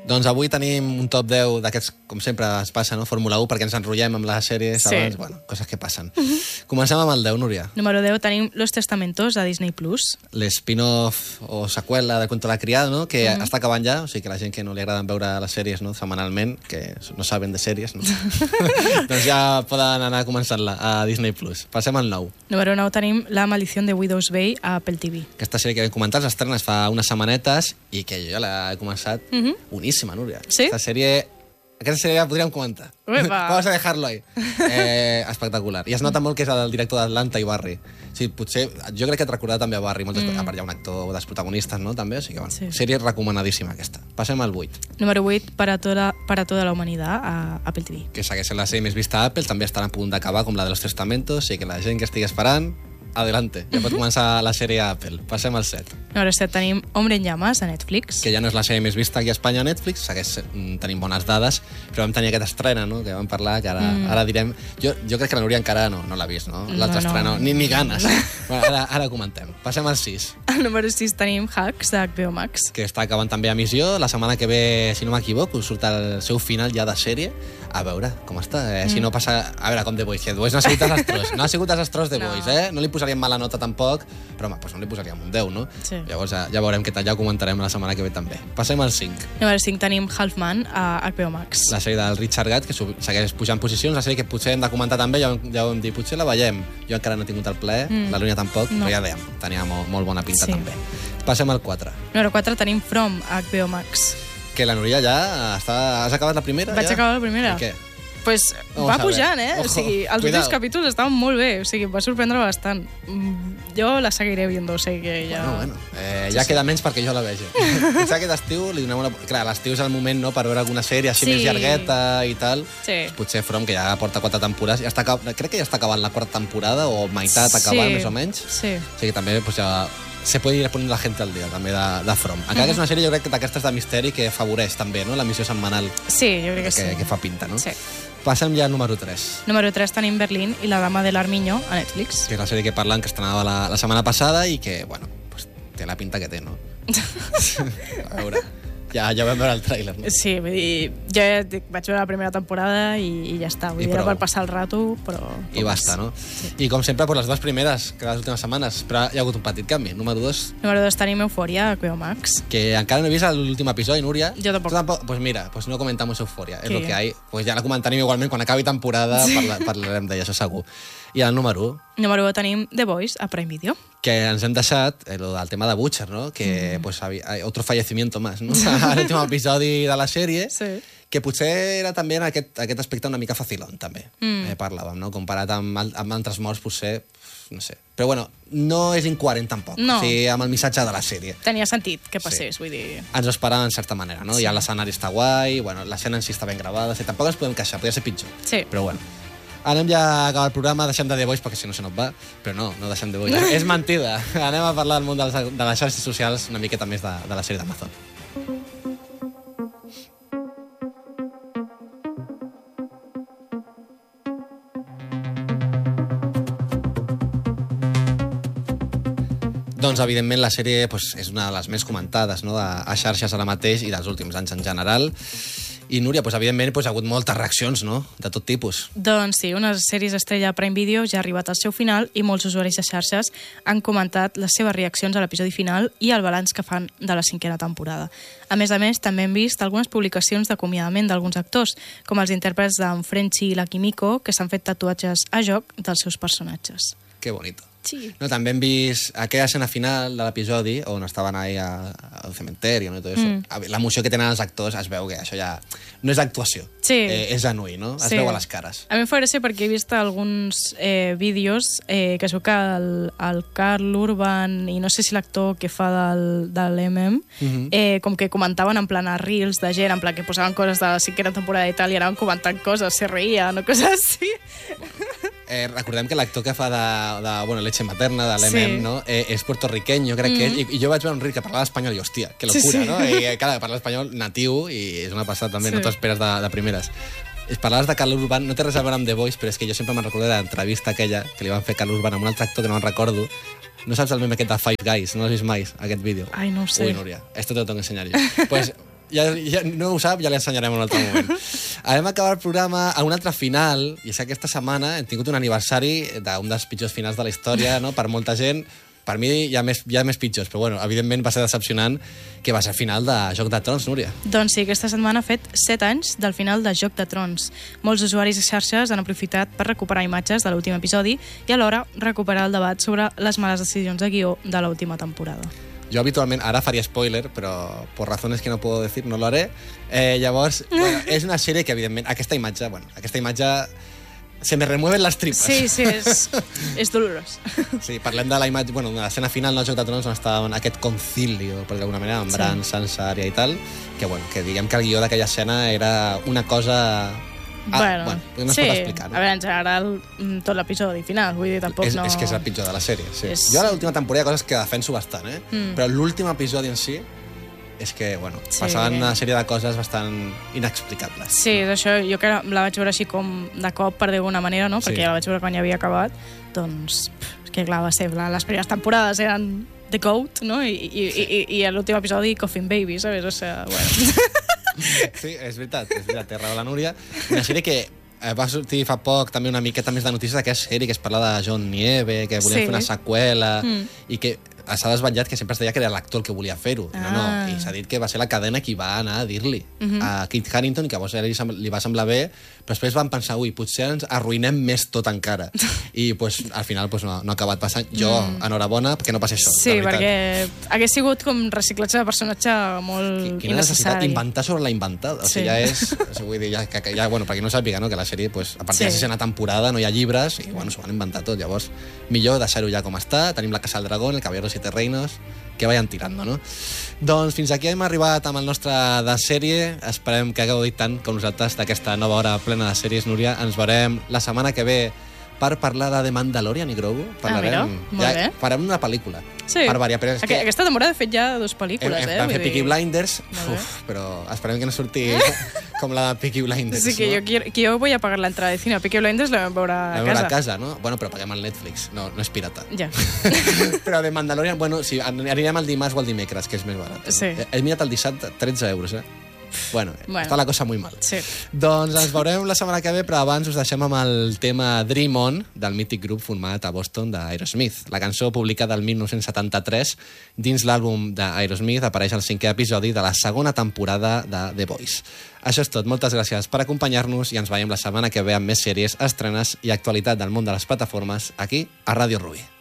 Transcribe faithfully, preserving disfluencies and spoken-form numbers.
Doncs avui tenim un top deu d'aquests, com sempre es passa, no? Fórmula u, perquè ens enrotllem amb les sèries Sí. abans, bueno, coses que passen. Comencem amb el deu, Núria. Número deu tenim Los Testamentos a Disney Plus. L'spin-off o seqüela de Cuento la criada, no? Que uh-huh. està acabant ja, o sigui que la gent que no li agraden veure les sèries, no? Setmanalment, que no saben de sèries, no? doncs ja poden anar començant-la a Disney Plus. Passem al nou. Número nou tenim La maldición de Widow's Bay a Apple T V. Aquesta sèrie que vam comentar s'estrena fa unes setmanetes i que jo ja l'he començat. Uh-huh. Boníssima, Núria. Sí? Aquesta sèrie... Aquesta sèrie la podríem comentar. Uepa. Vamos a dejarlo ahí. Eh, espectacular. I es nota molt que és el director d'Atlanta i Barry. O sigui, potser, jo crec que et recordarà també a Barry. Moltes mm. Hi ha un actor dels protagonistes, no? També, o sigui que, bueno, Sí. sèrie recomanadíssima aquesta. Passem al vuit, Número vuit, Para toda, para toda la humanidad a Apple T V. que segueix sent la sèrie més vista a Apple, també estarà a punt d'acabar com la de Los Testamentos, o sigui que la gent que estigui esperant, adelante. Ja pot començar la sèrie a Apple. Passem al set, Número set tenim Hombre en llamas a Netflix. que ja no és la sèrie més vista aquí a Espanya a Netflix, segueix mm, tenim bones dades, però vam tenir aquesta estrena, no?, que vam parlar, que ara, mm. ara direm... Jo, jo crec que la Núria encara no, no l'ha vist, no? L'altra No, no. estrena, ni, ni ganes. bueno, ara, ara comentem. Passem al sis, Al número sis tenim Hacks de H B O Max. que està acabant també a missió. La setmana que ve, si no m'equivoco, surt el seu final ja de sèrie. A veure com està. Eh? Mm. Si no passa... A veure, com The Voice. The Voice no ha sigut desastrós. No ha sigut desastrós The No. Voice, eh? No li posaríem mala nota tampoc, però, home, doncs no li posaríem un deu, no? Sí. Llavors ja, ja veurem què tal, ja ho comentarem la setmana que ve també. Passem al cinc. Número cinc tenim Halfman a H B O Max. La sèrie del Richard Gatt, que sub- segueix pujant posicions, la sèrie que potser hem de comentar també, ja, ho- ja ho hem dit, potser la veiem. Jo encara no he tingut el plaer, mm. la Lúnia tampoc, No. però ja dèiem, tenia molt, molt bona pinta Sí. també. Passem al quatre, Número quatre tenim From a H B O Max. que la Núria ja està... Has acabat la primera? Vaig ja? acabar la primera. I què? Pues Vamos va a ver. pujant, eh? Ojo, O sigui, els cuidado. últims capítols estaven molt bé, o sigui, em va sorprendre bastant. Mm, Jo la seguiré viendo, o sigui que ja... Bueno, bueno, eh, Sí, ja sí. queda menys perquè jo la vegi. Potser aquest estiu li donem una... Clar, l'estiu és el moment, no?, per veure alguna sèrie així Sí. més llargueta i tal. Sí. Potser From, que ja porta quatre temporades, ja està, acab- crec que ja està acabant la quarta temporada, o meitat acabant, Sí. més o menys. Sí. O sigui que també pues, ja se puede ir poniendo la gente al dia, també, de, de From. Encara que és una sèrie, jo crec que d'aquestes de misteri que afavoreix també, no?, l'emissió setmanal Sí, jo crec que, que sí. que fa pinta, no? Sí. Passem ja al número tres, Número tres tenim Berlín i La dama de l'Armiño a Netflix. que és la sèrie que parlen, que estrenava la, la setmana passada i que, bueno, pues, té la pinta que té, no? A veure, ja, ja vam veure el tràiler, no? Sí, vull dir, jo ja dic, vaig veure la primera temporada i, i ja està. Vull I dir, era prou. per passar el rato, però... I basta, no? I com sempre, pues, les dues primeres, que les últimes setmanes, però hi ha hagut un petit canvi. Número dos, Número dos tenim Eufòria a H B O Max. que encara no he vist l'últim episodi, Núria. Jo tampoc. Tu tampoc. Pues mira, pues no comentamos Euphoria, és Què? el que hay. Pues ja la comentarem igualment quan acabi temporada, Sí. parla, parlarem d'ella, això segur. I el número u, Número u tenim The Voice a Prime Video. que ens hem deixat eh, lo del tema de Butcher, no? Que, mm. pues, había, hay otro fallecimiento más, no? A l'últim episodi de la sèrie, Sí. que potser era també en aquest, aquest aspecte una mica facilón, també. Mm. Eh, parlàvem, no? Comparat amb, al- amb altres morts, potser, no sé. Però bueno, no és incoherent tampoc. No. O sigui, amb el missatge de la sèrie. Tenia sentit que passés, vull dir... Ens ho esperàvem en certa manera, no? Sí. Ja l'escenari està guai, bueno, l'escena en si està ben gravada, o sigui, tampoc ens podem queixar, podria ser pitjor. Sí. Però bueno. Anem ja a acabar el programa, deixem de The Voice perquè si no se no va, però no, no deixem The Voice. És mentida. Anem a parlar del món de les, de les xarxes socials una miqueta més de, de la sèrie d'Amazon. Doncs, evidentment, la sèrie pues, és una de les més comentades, no?, de, a xarxes ara mateix i dels últims anys en general. I, Núria, pues, evidentment, pues, ha hagut moltes reaccions, no?, de tot tipus. Doncs sí, una sèrie estrella a Prime Video ja ha arribat al seu final i molts usuaris de xarxes han comentat les seves reaccions a l'episodi final i el balanç que fan de la cinquena temporada. A més a més, també hem vist algunes publicacions d'acomiadament d'alguns actors, com els intèrprets d'en Frenchie i la Kimiko, que s'han fet tatuatges a joc dels seus personatges. Que bonito. Sí. No, també hem vist aquella escena final de l'episodi on estaven ahí a- al cementeri, no? I tot això. Mm. L'emoció que tenen els actors es veu que això ja no és actuació, Sí. eh, és genuí, no? Es Sí. veu a les cares. A mi em fa gràcia perquè he vist alguns eh, vídeos eh, que sóc el, el Carl Urban i no sé si l'actor que fa del, de l'M M, Mhm. eh, com que comentaven en plan a reels de gent, en plan que posaven coses de la cinquena temporada i tal, i anaven comentant coses, se reien o coses així. Eh, recordem que l'actor que fa de, de bueno, leche materna, de l'M M, Sí. no? eh, és puertorriqueño, crec mm. que és, i, i jo vaig veure un reel que parlava espanyol i, hòstia, que locura, Sí, sí. no? I eh, clar, parla espanyol natiu i és una passada també, Sí. no t'ho esperes de, de primeres. Es parlaves de Carl Urban, no té res a veure amb The Voice, però és que jo sempre me'n recordo de l'entrevista aquella que li van fer a Carl Urban amb un altre actor que no me'n recordo. No saps el meme aquest de Five Guys? No l'has vist mai, aquest vídeo? Ai, no ho sé. Ui, Núria, esto te lo tengo que enseñar yo. Pues ja, ja no ho sap, ja li ensenyarem en un altre moment. Hem acabat el programa a un altre final, i és que aquesta setmana hem tingut un aniversari d'un dels pitjors finals de la història, no? Per molta gent. Per mi hi ha, més, hi ha més pitjors, però bueno, evidentment va ser decepcionant que va ser el final de Joc de Trons, Núria. Doncs sí, aquesta setmana ha fet set anys del final de Joc de Trons. Molts usuaris i xarxes han aprofitat per recuperar imatges de l'últim episodi i alhora recuperar el debat sobre les males decisions de guió de l'última temporada. Jo habitualment, ara faria spoiler, però per razones que no puedo decir no lo haré. Eh, llavors, bueno, és una sèrie que evidentment, aquesta imatge, bueno, aquesta imatge se me remueven les tripes. Sí, sí, és, és dolorós. Sí, parlem de la imatge, bueno, de l'escena final del Joc de Trons on estava en aquest concilio, per d'alguna manera, amb Bran, sí. Sansa, Arya i tal, que bueno, que diguem que el guió d'aquella escena era una cosa... Ah, bueno, bueno, no es sí. pot explicar. No? A veure, en general, tot l'episodi final, vull dir, tampoc és, no... És que és el pitjor de la sèrie, sí. És... Jo a l'última temporada hi ha coses que defenso bastant, eh? Mm. Però l'últim episodi en si és que, bueno, sí. Passaven una sèrie de coses bastant inexplicables. Sí, és això, jo que la vaig veure així com de cop, per d'alguna manera, no? Perquè sí. Ja la vaig veure quan ja havia acabat, doncs, és que clar, va ser, les primeres temporades eren The Goat, no? I, i, sí. i, i l'últim episodi Coffin Baby, ¿sabes? O sea, bueno... Sí, és veritat, és veritat, té raó la Núria. Una sèrie que va sortir fa poc també una miqueta més de notícies d'aquesta sèrie que es parla de John Nieve, que volien sí. fer una seqüela mm. i que s'ha desvetllat que sempre es deia que era l'actor el que volia fer-ho. Ah. No, no, i s'ha dit que va ser la cadena qui va anar a dir-li mm-hmm. a Kit Harington i que llavors li, li va semblar bé, però després van pensar, ui, potser ens arruïnem més tot encara. I pues, al final pues, no, no ha acabat passant. Jo, mm. enhorabona, perquè no passi això. Sí, perquè hagués sigut com reciclatge de personatge molt Quina innecessari. Necessitat inventar sobre la inventada. O sigui, sí. ja és... Vull dir, ja, que, ja, bueno, per qui no sàpiga, no, que la sèrie, pues, a partir sí. de la sisena temporada no hi ha llibres i bueno, s'ho van inventar tot. Llavors, millor deixar-ho ja com està. Tenim la Casa del Dragón, el Caballero de Siete Reinos, que vayan tirando, no? Doncs fins aquí hem arribat amb el nostre de sèrie. Esperem que hagueu dit tant com nosaltres d'aquesta nova hora plena de sèries, Núria. Ens veurem la setmana que ve per parlar de The Mandalorian i Grogu. Parlarem, ah, mira, molt ja, bé. Farem una pel·lícula. Sí. Per variar, però és que... Aquesta temporada he fet ja dues pel·lícules, hem, eh? Vam fer Peaky Blinders, uf, però esperem que no surti com la de Peaky Blinders. Sí, que, no? jo, quiero, que jo voy a pagar l'entrada de cine. Peaky Blinders la vam veure a la casa. La a casa, no? Bueno, però paguem el Netflix, no, no és pirata. Ja. Però de Mandalorian, bueno, sí, anirem el dimarts o el dimecres, que és més barat. Sí. No? He mirat el dissabte, tretze euros, eh? Bueno, bueno, està la cosa muy mal. Sí. Doncs ens veurem la setmana que ve, però abans us deixem amb el tema Dream On, del mític grup format a Boston d'Aerosmith. La cançó publicada el dinou setanta-tres dins l'àlbum d'Aerosmith apareix al cinquè episodi de la segona temporada de The Voice. Això és tot. Moltes gràcies per acompanyar-nos i ens veiem la setmana que ve amb més sèries, estrenes i actualitat del món de les plataformes aquí a Ràdio Rubí.